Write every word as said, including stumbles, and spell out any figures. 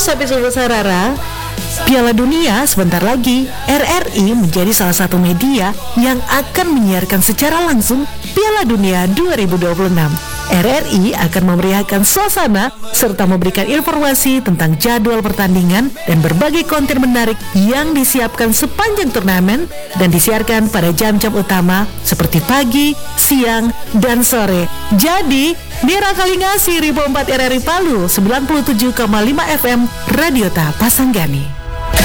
Sobat Sobat Sarara, Piala Dunia sebentar lagi. R R I menjadi salah satu media yang akan menyiarkan secara langsung Piala Dunia dua ribu dua puluh enam. R R I akan memeriahkan suasana serta memberikan informasi tentang jadwal pertandingan dan berbagai konten menarik yang disiapkan sepanjang turnamen dan disiarkan pada jam-jam utama seperti pagi, siang, dan sore. Jadi, Mira Kalingasi, Ribo empat R R I Palu, sembilan puluh tujuh koma lima F M, Radio Ta Pasanggani.